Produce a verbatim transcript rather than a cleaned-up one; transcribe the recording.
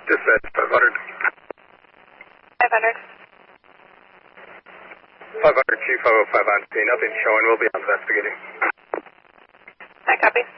Dispatch five hundred. five hundred. five hundred, Chief five oh five on scene. Nothing showing. We'll be investigating. I copy.